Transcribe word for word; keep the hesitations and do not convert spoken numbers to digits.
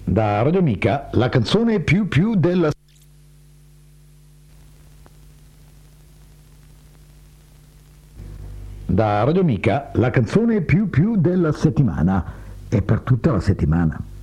Da Radio Amica, la canzone più più della... Da Radio Amica, la canzone più più della settimana e per tutta la settimana.